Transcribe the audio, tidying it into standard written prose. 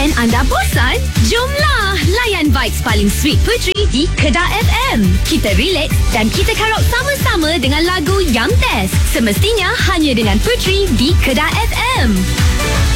Weekend anda bosan? Jomlah layan vibes paling sweet Putri di Kedah FM. Kita relax dan kita karaoke sama-sama dengan lagu yang best. Semestinya hanya dengan Putri di Kedah FM.